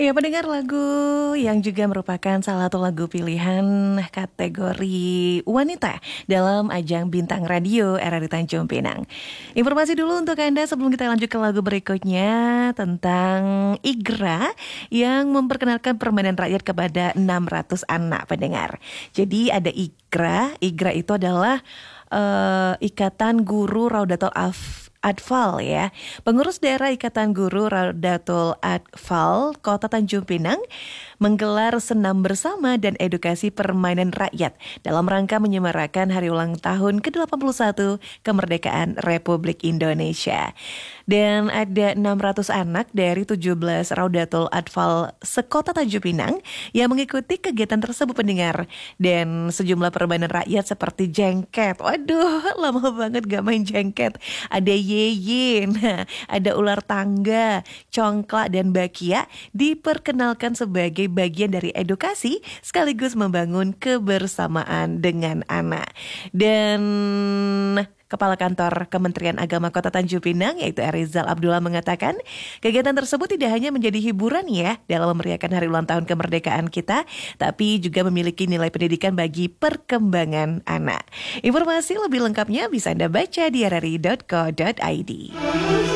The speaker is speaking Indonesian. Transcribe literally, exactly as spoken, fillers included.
Ya, pendengar lagu yang juga merupakan salah satu lagu pilihan kategori wanita dalam ajang Bintang Radio R R I Tanjung Pinang. Informasi dulu untuk Anda sebelum kita lanjut ke lagu berikutnya tentang Igra yang memperkenalkan permainan rakyat kepada enam ratus anak pendengar. Jadi ada Igra, Igra itu adalah uh, Ikatan Guru Raudatul Af Atfal ya. Pengurus daerah Ikatan Guru Raudatul Atfal Kota Tanjung Pinang menggelar senam bersama dan edukasi permainan rakyat dalam rangka menyemarakan hari ulang tahun ke delapan puluh satu kemerdekaan Republik Indonesia. Dan ada enam ratus anak dari tujuh belas Raudatul Atfal sekota Tanjung Pinang yang mengikuti kegiatan tersebut pendengar. Dan sejumlah permainan rakyat seperti jengket. Waduh, lama banget gak main jengket. Ada yeye, nah, ada ular tangga, congklak dan bakia diperkenalkan sebagai bagian dari edukasi sekaligus membangun kebersamaan dengan anak. Dan Kepala Kantor Kementerian Agama Kota Tanjung Pinang yaitu Rizal Abdullah mengatakan kegiatan tersebut tidak hanya menjadi hiburan ya dalam memeriahkan hari ulang tahun kemerdekaan kita, tapi juga memiliki nilai pendidikan bagi perkembangan anak. Informasi lebih lengkapnya bisa Anda baca di r r i dot co dot i d.